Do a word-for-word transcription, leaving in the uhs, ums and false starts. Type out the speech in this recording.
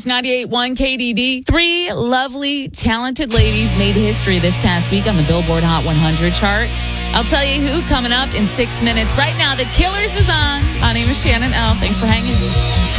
Hits ninety-eight point one K D D. Three lovely, talented ladies made history this past week on the Billboard Hot one hundred chart. I'll tell you who coming up in six minutes. Right now, The Killers is on. My name is Shannon L. Thanks for hanging.